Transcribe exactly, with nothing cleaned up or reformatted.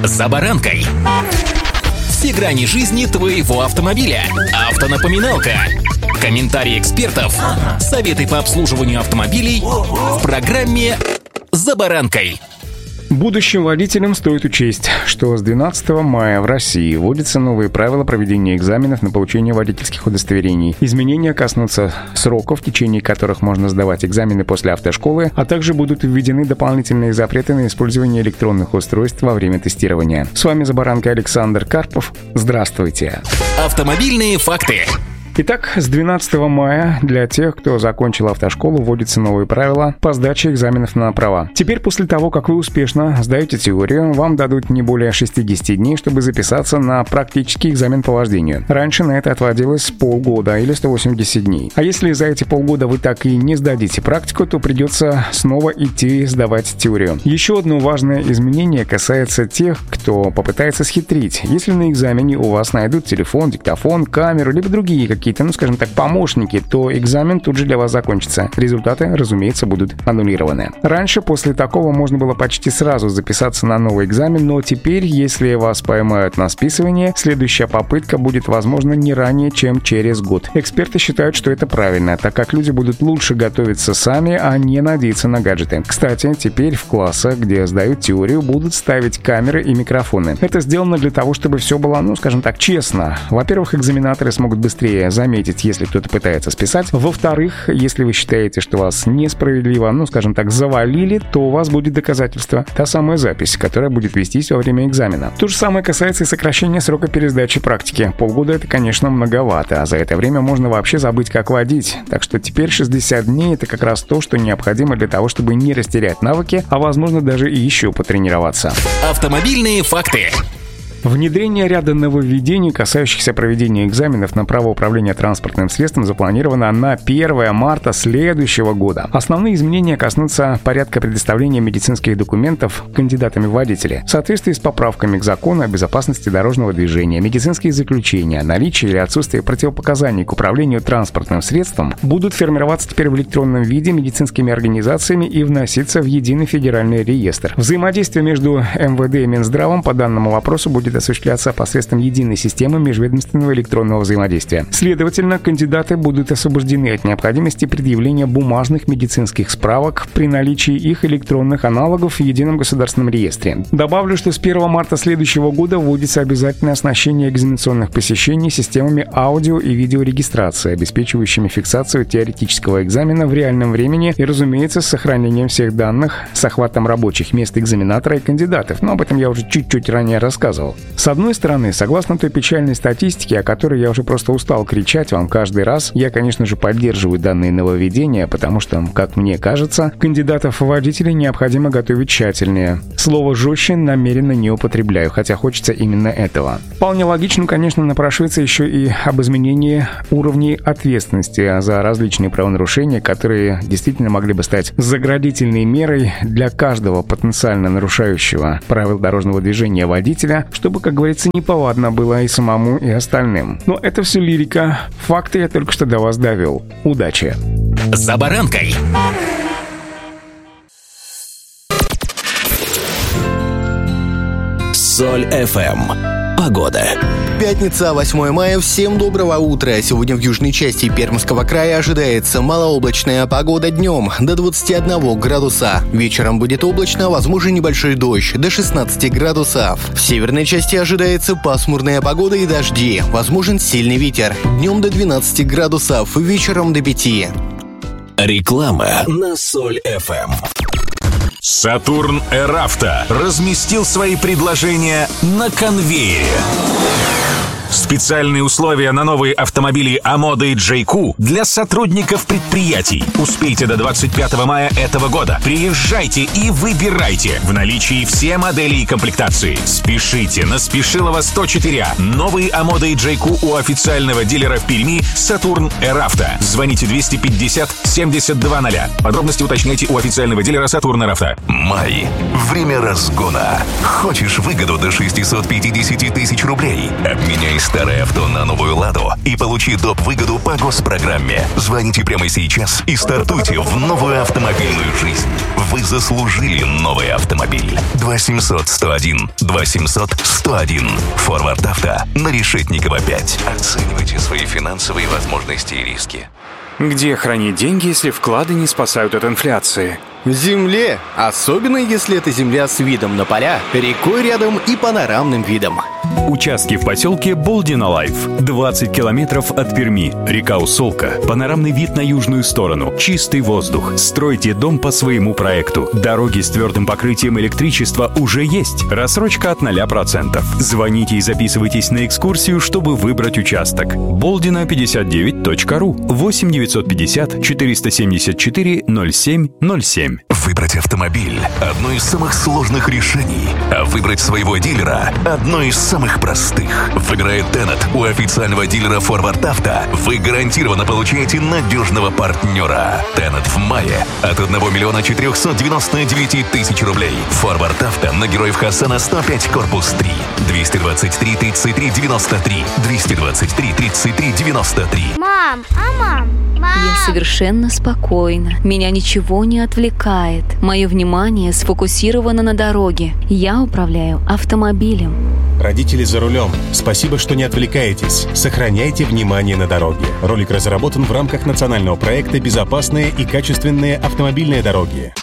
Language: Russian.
«За баранкой». Все грани жизни твоего автомобиля. Автонапоминалка. Комментарии экспертов. Советы по обслуживанию автомобилей в программе «За баранкой». Будущим водителям стоит учесть, что с двенадцатого мая в России вводятся новые правила проведения экзаменов на получение водительских удостоверений. Изменения коснутся сроков, в течение которых можно сдавать экзамены после автошколы, а также будут введены дополнительные запреты на использование электронных устройств во время тестирования. С вами «За баранкой» Александр Карпов. Здравствуйте. Автомобильные факты. Итак, с двенадцатого мая для тех, кто закончил автошколу, вводятся новые правила по сдаче экзаменов на права. Теперь, после того, как вы успешно сдаете теорию, вам дадут не более шестьдесят дней, чтобы записаться на практический экзамен по вождению. Раньше на это отводилось полгода или сто восемьдесят дней. А если за эти полгода вы так и не сдадите практику, то придется снова идти сдавать теорию. Еще одно важное изменение касается тех, кто попытается схитрить. Если на экзамене у вас найдут телефон, диктофон, камеру, либо другие какие какие-то, ну, скажем так, помощники, то экзамен тут же для вас закончится. Результаты, разумеется, будут аннулированы. Раньше после такого можно было почти сразу записаться на новый экзамен, но теперь, если вас поймают на списывание, следующая попытка будет возможна не ранее, чем через год. Эксперты считают, что это правильно, так как люди будут лучше готовиться сами, а не надеяться на гаджеты. Кстати, теперь в классах, где сдают теорию, будут ставить камеры и микрофоны. Это сделано для того, чтобы все было, ну, скажем так, честно. Во-первых, экзаменаторы смогут быстрее заметить, если кто-то пытается списать. Во-вторых, если вы считаете, что вас несправедливо, ну, скажем так, завалили, то у вас будет доказательство. Та самая запись, которая будет вестись во время экзамена. То же самое касается и сокращения срока пересдачи практики. Полгода — это, конечно, многовато, а за это время можно вообще забыть, как водить. Так что теперь шестьдесят дней — это как раз то, что необходимо для того, чтобы не растерять навыки, а, возможно, даже и еще потренироваться. Автомобильные факты. Внедрение ряда нововведений, касающихся проведения экзаменов на право управления транспортным средством, запланировано на первое марта следующего года. Основные изменения коснутся порядка предоставления медицинских документов кандидатами в водители. В соответствии с поправками к закону о безопасности дорожного движения, медицинские заключения, наличие или отсутствие противопоказаний к управлению транспортным средством будут формироваться теперь в электронном виде медицинскими организациями и вноситься в единый федеральный реестр. Взаимодействие между эм вэ дэ и Минздравом по данному вопросу будет осуществляться посредством единой системы межведомственного электронного взаимодействия. Следовательно, кандидаты будут освобождены от необходимости предъявления бумажных медицинских справок при наличии их электронных аналогов в едином государственном реестре. Добавлю, что с первого марта следующего года вводится обязательное оснащение экзаменационных посещений системами аудио и видеорегистрации, обеспечивающими фиксацию теоретического экзамена в реальном времени и, разумеется, с сохранением всех данных, с охватом рабочих мест экзаменатора и кандидатов. Но об этом я уже чуть-чуть ранее рассказывал. С одной стороны, согласно той печальной статистике, о которой я уже просто устал кричать вам каждый раз, я, конечно же, поддерживаю данные нововведения, потому что, как мне кажется, кандидатов в водители необходимо готовить тщательнее. Слово «жестче» намеренно не употребляю, хотя хочется именно этого. Вполне логично, конечно, напрашивается еще и об изменении уровней ответственности за различные правонарушения, которые действительно могли бы стать заградительной мерой для каждого потенциально нарушающего правил дорожного движения водителя, чтобы, как говорится, неповадно было и самому, и остальным. Но это все лирика. Факты я только что до вас довел. Удачи! «За баранкой». Соль эф эм. Погода. Пятница, восьмое мая. Всем доброго утра. Сегодня в южной части Пермского края ожидается малооблачная погода днем до двадцати одного градуса. Вечером будет облачно, возможен небольшой дождь до шестнадцати градусов. В северной части ожидается пасмурная погода и дожди. Возможен сильный ветер. Днем до двенадцати градусов, вечером до пяти. Реклама на Соль эф эм. Сатурн Эравто разместил свои предложения на конвейере. Специальные условия на новые автомобили Амода и джей кью для сотрудников предприятий. Успейте до двадцать пятого мая этого года. Приезжайте и выбирайте. В наличии все модели и комплектации. Спешите на Спешилова сто четыре А. Новые Амода и джей кью у официального дилера в Перми Сатурн Эравто. Звоните двести пятьдесят семьдесят два ноль. Подробности уточняйте у официального дилера Сатурн Эравто. Май. Время разгона. Хочешь выгоду до шестьсот пятьдесят тысяч рублей? Обменяй старое авто на новую «Ладу» и получи доп. Выгоду по госпрограмме. Звоните прямо сейчас и стартуйте в новую автомобильную жизнь. Вы заслужили новый автомобиль. два семьсот сто один два семьсот сто один. Форвард Авто на Решетникова пять. Оценивайте свои финансовые возможности и риски. Где хранить деньги, если вклады не спасают от инфляции? В земле, особенно если это земля с видом на поля, рекой рядом и панорамным видом. Участки в поселке Болдина-Лайф. двадцать километров от Перми. Река Усолка. Панорамный вид на южную сторону. Чистый воздух. Стройте дом по своему проекту. Дороги с твердым покрытием электричества уже есть. Рассрочка от ноля процентов. Звоните и записывайтесь на экскурсию, чтобы выбрать участок. болдина пятьдесят девять точка ру. восемь девятьсот пятьдесят четыреста семьдесят четыре ноль семь ноль семь. Выбрать автомобиль – одно из самых сложных решений, а выбрать своего дилера – одно из самых простых. Выбирая Тенет у официального дилера Форвард Авто, вы гарантированно получаете надежного партнера. Тенет в мае от одного миллиона четырехсот девяноста девяти тысяч рублей. Форвард Авто на Героев Хасана сто пять, корпус три. двести двадцать три тридцать три девяносто три. двести двадцать три тридцать три девяносто три. Мам, а мам? Мам. Я совершенно спокойна. Меня ничего не отвлекает. Мое внимание сфокусировано на дороге. Я управляю автомобилем. Родители за рулем. Спасибо, что не отвлекаетесь. Сохраняйте внимание на дороге. Ролик разработан в рамках национального проекта «Безопасные и качественные автомобильные дороги».